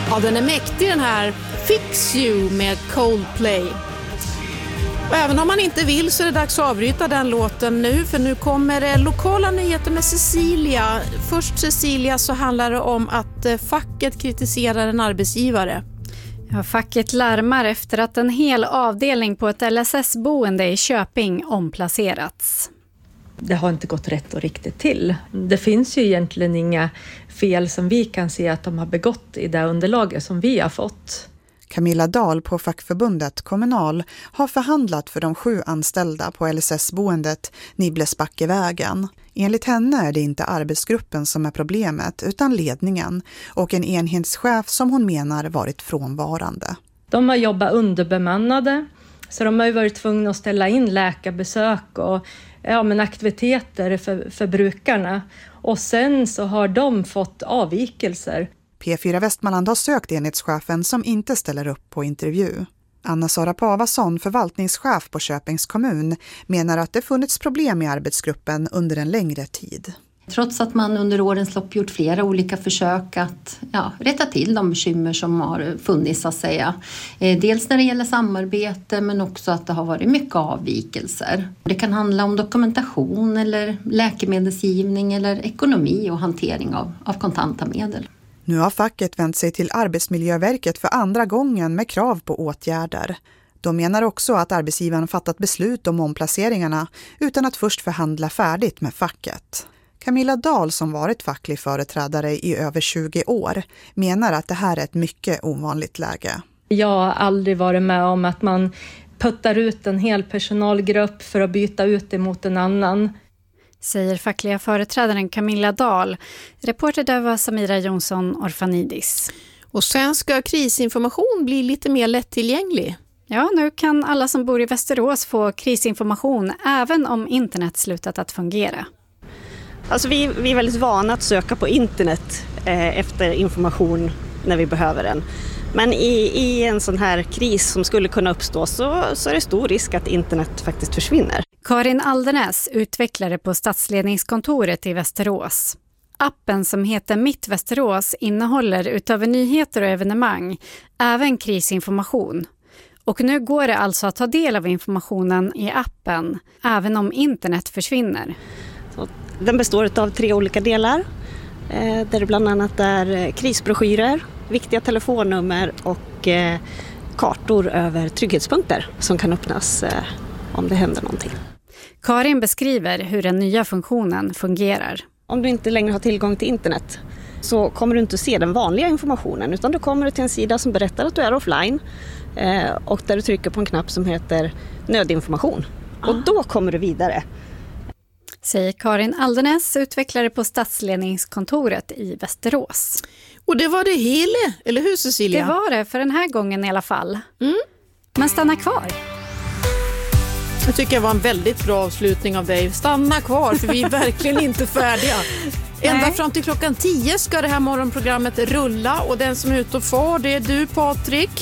Ja, den är mäktig den här Fix You med Coldplay. Och även om man inte vill så är det dags att avbryta den låten nu, för nu kommer det lokala nyheter med Cecilia. Först Cecilia, så handlar det om att facket kritiserar en arbetsgivare. Ja, facket larmar efter att en hel avdelning på ett LSS-boende i Köping omplacerats. Det har inte gått rätt och riktigt till. Det finns ju egentligen inga fel som vi kan se att de har begått i det underlaget som vi har fått. Camilla Dahl på fackförbundet Kommunal har förhandlat för de 7 anställda på LSS-boendet Nibblesbackevägen. Enligt henne är det inte arbetsgruppen som är problemet utan ledningen och en enhetschef som hon menar varit frånvarande. De har jobbat underbemannade, så de har ju varit tvungna att ställa in läkarbesök och aktiviteter för brukarna. Och sen så har de fått avvikelser. P4 Västmanland har sökt enhetschefen som inte ställer upp på intervju. Anna-Sara Pavasson, förvaltningschef på Köpings kommun, menar att det funnits problem i arbetsgruppen under en längre tid. Trots att man under årens lopp gjort flera olika försök att rätta till de bekymmer som har funnits, så att säga. Dels när det gäller samarbete, men också att det har varit mycket avvikelser. Det kan handla om dokumentation eller läkemedelsgivning eller ekonomi och hantering av kontanta medel. Nu har facket vänt sig till Arbetsmiljöverket för andra gången med krav på åtgärder. De menar också att arbetsgivaren fattat beslut om omplaceringarna utan att först förhandla färdigt med facket. Camilla Dahl, som varit facklig företrädare i över 20 år, menar att det här är ett mycket ovanligt läge. Jag har aldrig varit med om att man puttar ut en hel personalgrupp för att byta ut emot en annan. Säger fackliga företrädaren Camilla Dahl. Reporter där var Samira Jonsson Orfanidis. Och sen ska krisinformation bli lite mer lättillgänglig. Ja, nu kan alla som bor i Västerås få krisinformation även om internet slutat att fungera. Alltså vi är väldigt vana att söka på internet efter information när vi behöver den. Men i en sån här kris som skulle kunna uppstå så är det stor risk att internet faktiskt försvinner. Karin Aldenäs, utvecklare på stadsledningskontoret i Västerås. Appen som heter Mitt Västerås innehåller utöver nyheter och evenemang även krisinformation. Och nu går det alltså att ta del av informationen i appen även om internet försvinner. Den består av 3 olika delar där det bland annat är krisbroschyrer, viktiga telefonnummer och kartor över trygghetspunkter som kan öppnas om det händer någonting. Karin beskriver hur den nya funktionen fungerar. Om du inte längre har tillgång till internet så kommer du inte se den vanliga informationen, utan du kommer till en sida som berättar att du är offline och där du trycker på en knapp som heter nödinformation. Och då kommer du vidare. Säger Karin Aldenäs, utvecklare på stadsledningskontoret i Västerås. Och det var det hela, eller hur Cecilia? Det var det, för den här gången i alla fall. Men stanna kvar. Jag tycker det var en väldigt bra avslutning av dig. Stanna kvar, för vi är verkligen inte färdiga. Ända fram till klockan 10 ska det här morgonprogrammet rulla. Och den som är ute och far, det är du, Patrik.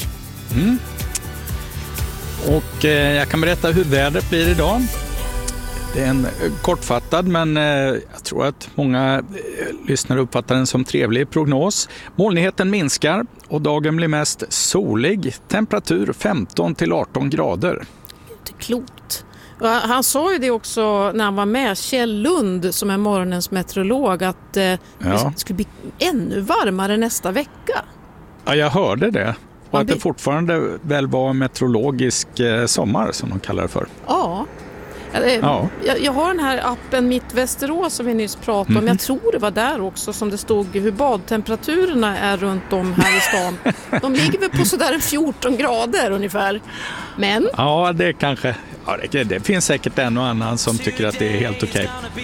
Och jag kan berätta hur vädret blir idag. Det är en kortfattad, men jag tror att många lyssnare uppfattar den som trevlig prognos. Molnigheten minskar och dagen blir mest solig. Temperatur 15 till 18 grader. Inte klokt. Han sa ju det också när han var med, Kjell Lund, som är morgonens meteorolog, att det skulle bli ännu varmare nästa vecka. Ja, jag hörde det. Och att det fortfarande väl var en meteorologisk sommar som de kallar det för. Ja. Jag har den här appen Mitt Västerås som vi nyss pratade om. Jag tror det var där också som det stod hur badtemperaturerna är runt om här i stan. De ligger väl på sådär 14 grader ungefär. Men... Ja, det kanske... Ja, det finns säkert en och annan som tycker att det är helt okej.